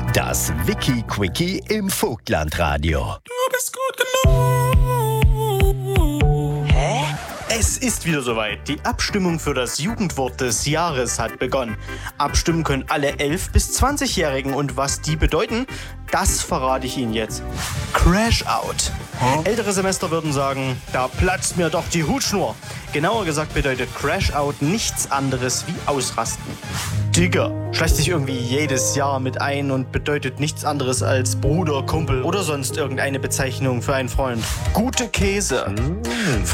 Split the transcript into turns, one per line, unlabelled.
Das Wiki-Quickie im Vogtlandradio.
Du bist gut genug.
Hä?
Es ist wieder soweit. Die Abstimmung für das Jugendwort des Jahres hat begonnen. Abstimmen können alle 11- bis 20-Jährigen und was die bedeuten, das verrate ich Ihnen jetzt. Crash Out. Ältere Semester würden sagen, da platzt mir doch die Hutschnur. Genauer gesagt bedeutet Crash Out nichts anderes wie ausrasten. Digger schleicht sich irgendwie jedes Jahr mit ein und bedeutet nichts anderes als Bruder, Kumpel oder sonst irgendeine Bezeichnung für einen Freund. Gute Käse.